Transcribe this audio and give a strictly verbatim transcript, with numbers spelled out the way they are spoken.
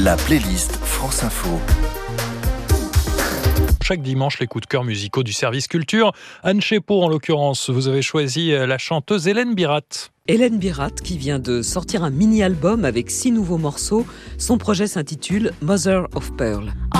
La playlist France Info. Chaque dimanche, les coups de cœur musicaux du service culture. Anne Chépeau, en l'occurrence, vous avez choisi la chanteuse Hélène Birat. Hélène Birat, qui vient de sortir un mini-album avec six nouveaux morceaux. Son projet s'intitule Mother of Pearl.